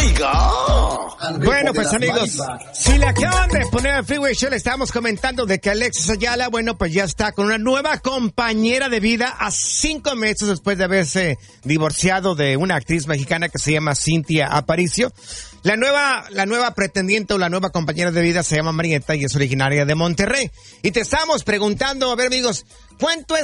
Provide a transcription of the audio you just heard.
Bueno, pues amigos, si le acaban de poner al Freeway Show, le estábamos comentando de que Alexis Ayala, bueno, pues ya está con una nueva compañera de vida a 5 meses después de haberse divorciado de una actriz mexicana que se llama Cintia Aparicio. La nueva pretendiente o la nueva compañera de vida se llama Marieta y es originaria de Monterrey. Y te estamos preguntando, a ver amigos, ¿cuánto es